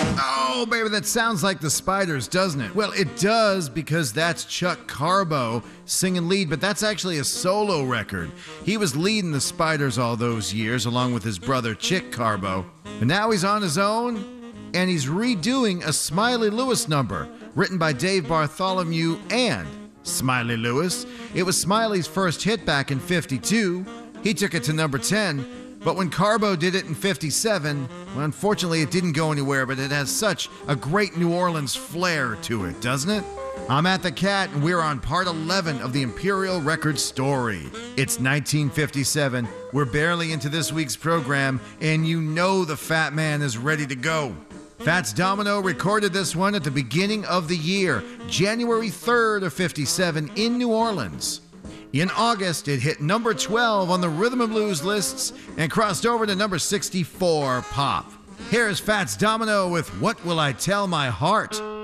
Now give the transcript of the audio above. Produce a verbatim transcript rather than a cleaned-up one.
Oh, baby, that sounds like the Spiders, doesn't it? Well, it does because that's Chuck Carbo singing lead, but that's actually a solo record. He was leading the Spiders all those years along with his brother Chick Carbo. But now he's on his own and he's redoing a Smiley Lewis number written by Dave Bartholomew and Smiley Lewis. It was Smiley's first hit back in fifty-two. He took it to number ten. But when Carbo did it in fifty-seven, well, unfortunately it didn't go anywhere, but it has such a great New Orleans flair to it, doesn't it? I'm at the Cat, and we're on part eleven of the Imperial Records story. It's nineteen fifty-seven. We're barely into this week's program, and you know the Fat Man is ready to go. Fats Domino recorded this one at the beginning of the year, January third of fifty-seven in New Orleans. In August, it hit number twelve on the Rhythm and Blues lists and crossed over to number sixty-four pop. Here's Fats Domino with What Will I Tell My Heart?